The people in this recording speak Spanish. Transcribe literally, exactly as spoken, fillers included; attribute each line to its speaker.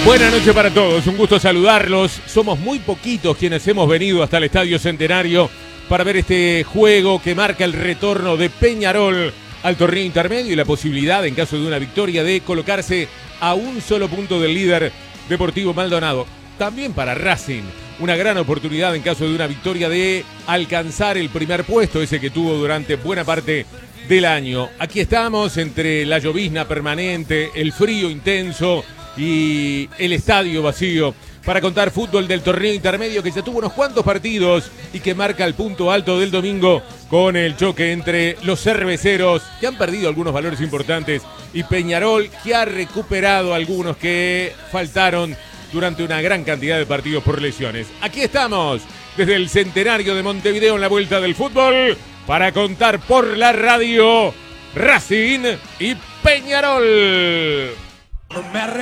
Speaker 1: Buenas noches para todos, un gusto saludarlos. Somos muy poquitos quienes hemos venido hasta el Estadio Centenario para ver este juego que marca el retorno de Peñarol al torneo intermedio y la posibilidad, en caso de una victoria, de colocarse a un solo punto del líder Deportivo Maldonado. También para Racing, una gran oportunidad en caso de una victoria de alcanzar el primer puesto, ese que tuvo durante buena parte del año. Aquí estamos entre la llovizna permanente, el frío intenso y el estadio vacío para contar fútbol del torneo intermedio que ya tuvo unos cuantos partidos y que marca el punto alto del domingo con el choque entre los cerveceros, que han perdido algunos valores importantes, y Peñarol, que ha recuperado algunos que faltaron durante una gran cantidad de partidos por lesiones. Aquí estamos desde el Centenario de Montevideo en la vuelta del fútbol para contar por la radio Racing y Peñarol.